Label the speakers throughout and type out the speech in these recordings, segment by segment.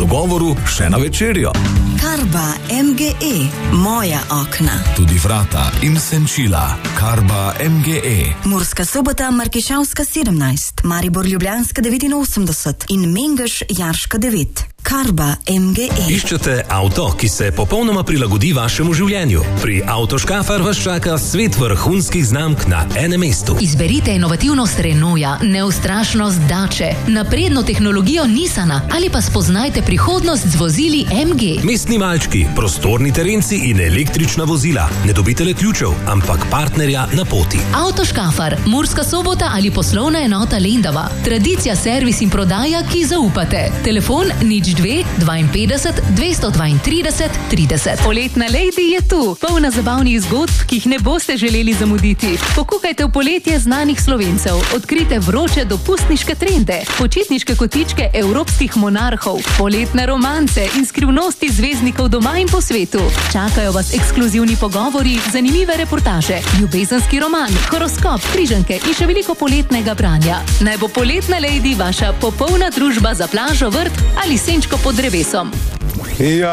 Speaker 1: pogovoru še na večerjo.
Speaker 2: Karba MGE, moja okna.
Speaker 1: Tudi vrata in senčila. Karba MGE.
Speaker 2: Murska Sobota, Markišavska 17, Maribor Ljubljanska 89 in Mengeš Jarška 9. Karba MGE.
Speaker 3: Iščete avto, ki se popolnoma prilagodi vašemu življenju? Pri Avtoškafar vas čaka svet vrhunskih znamk na enem mestu.
Speaker 4: Izberite inovativnost Renaulta, neustrašnost Dače, napredno tehnologijo Nissana ali pa spoznajte prihodnost z vozili MG.
Speaker 3: Mestni malčki, prostorni terenci in električna vozila. Ne dobite le ključev, ampak partnerja na poti.
Speaker 4: Avtoškafar, Murska Sobota ali poslovna enota Lendava. Tradicija, servis in prodaja, ki zaupate. Telefon 02 52 232 30. Poletna Lady je tu, polna zabavnih zgodb, ki jih ne boste želeli zamuditi. Pokukajte v poletje znanih Slovencev, odkrite vroče dopustniške trende, počitniške kotičke evropskih monarhov, poletne romance in skrivnosti zvezdnikov doma in po svetu. Čakajo vas ekskluzivni pogovori, zanimive reportaže, ljubezenski roman, horoskop, križanke in še veliko poletnega branja. Naj bo Poletna Lady vaša popolna družba za plažo, vrt ali senčko pod drevesom.
Speaker 5: Ja.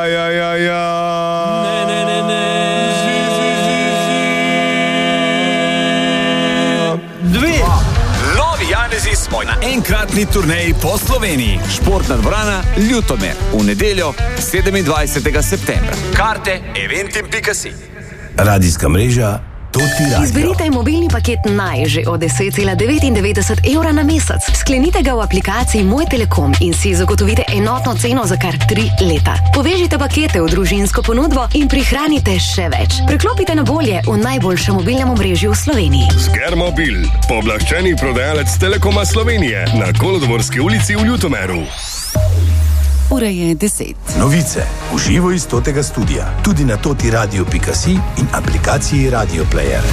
Speaker 1: Dve novi Janezi smo na enkratni turneji po Sloveniji. Športna dvorana Ljutomer v nedeljo 27. septembra. Karte eventim.si. Radijska mreža Toti Radio.
Speaker 6: Izberite mobilni paket Naj že od 10,99 € na mesec. Sklenite ga v aplikaciji Moj Telekom in si zagotovite enotno ceno za kar 3 leta. Povežite pakete v družinsko ponudbo in prihranite še več. Preklopite na bolje v najboljšem mobilnem omrežju v Sloveniji.
Speaker 5: Skermobil, pooblaščeni prodajalec Telekoma Slovenije na Kolodvorski ulici v Ljutomeru.
Speaker 7: Ura je 10.
Speaker 8: Novice v živo iz Totega studia, tudi na totiradio.si in aplikaciji Radio Player.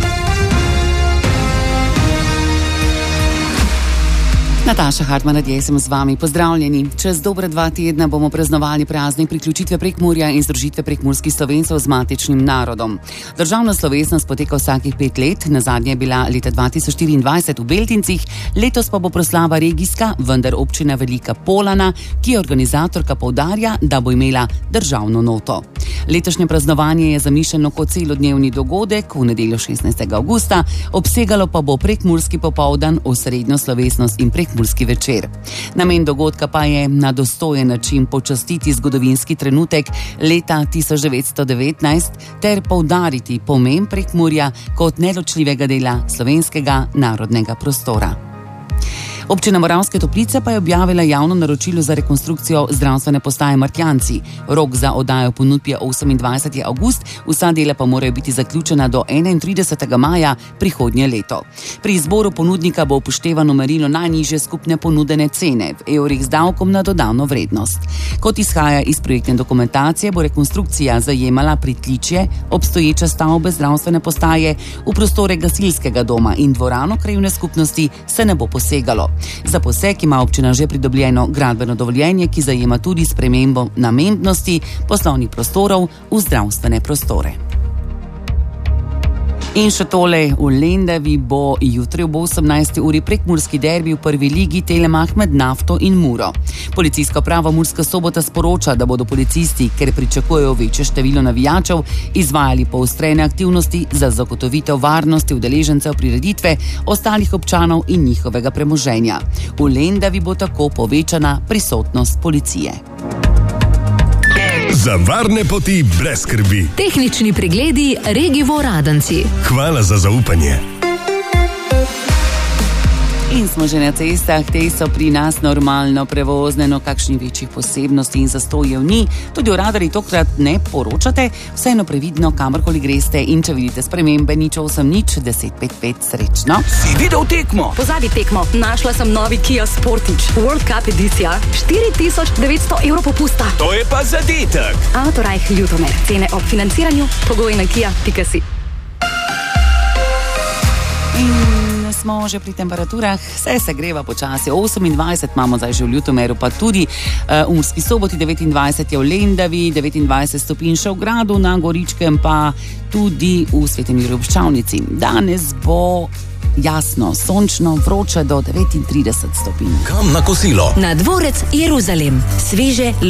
Speaker 7: Nataša Hartman, sem z vami. Pozdravljeni. Čez dobre 2 tedna bomo praznovali praznik priključitve Prekmurja in združitve prekmurskih Slovencev z matičnim narodom. Državna slovesnost poteka vsakih 5 let, nazadnje je bila leta 2024 v Beltincih, letos pa bo proslava regijska, vendar občina Velika Polana, ki je organizatorka, poudarja, da bo imela državno noto. Letošnje praznovanje je zamišljeno kot celodnevni dogodek v nedeljo 16. avgusta, obsegalo pa bo prekmurski popoldan, osrednjo slovesnost in prekmurski večer. Namen dogodka pa je na dostojen način počastiti zgodovinski trenutek leta 1919 ter poudariti pomen Prekmurja kot neločljivega dela slovenskega narodnega prostora. Občina Moravske Toplice pa je objavila javno naročilo za rekonstrukcijo zdravstvene postaje Martjanci. Rok za oddajo ponudb je 28. avgust, vsa dela pa morajo biti zaključena do 31. maja prihodnje leto. Pri izboru ponudnika bo upoštevano merilo najnižje skupne ponudene cene v evrih z davkom na dodano vrednost. Kot izhaja iz projektne dokumentacije, bo rekonstrukcija zajemala pritličje obstoječe stavbe zdravstvene postaje, v prostore gasilskega doma in dvorano krajevne skupnosti se ne bo posegalo. Za poseg ima občina že pridobljeno gradbeno dovoljenje, ki zajema tudi spremembo namembnosti poslovnih prostorov v zdravstvene prostore. In še tole, v Lendavi bo jutri ob 18. uri prekmurski derbi v prvi ligi Telemach med Nafto in Muro. Policijska uprava Murska Sobota sporoča, da bodo policisti, ker pričakujejo večje število navijačev, izvajali poostrene aktivnosti za zagotovitev varnosti udeležencev prireditve, ostalih občanov in njihovega premoženja. V Lendavi bo tako povečana prisotnost policije.
Speaker 5: Za varne poti brez skrbi.
Speaker 4: Tehnični pregledi Regivo Radenci.
Speaker 5: Hvala za zaupanje.
Speaker 7: In smo že na cestah, te so pri nas normalno prevozne, no kakšnih večjih posebnosti in zastojev ni. Tudi o radarji tokrat ne poročate, vseeno previdno, kamorkoli greste in če vidite spremembe, 08 1055 srečno.
Speaker 1: Si videl tekmo?
Speaker 6: Pozabi tekmo, našla sem novi Kia Sportage World Cup edicija, 4900 € popusta.
Speaker 1: To je pa zadetek.
Speaker 6: Autorajh Ljutomer, cene ob financiranju, pogoji na kia.si.
Speaker 7: Smo že pri temperaturah, vse se greva počasi, 28 imamo zdaj že v Ljutomeru, pa tudi v Murski Soboti, 29 je v Lendavi, 29 stopinj še v Gradu, na Goričkem pa tudi v Svetem Juriju ob Ščavnici. Danes bo jasno, sončno, vroče do 39 stopinj.
Speaker 3: Kam na kosilo?
Speaker 4: Na dvorec Jeruzalem, sveže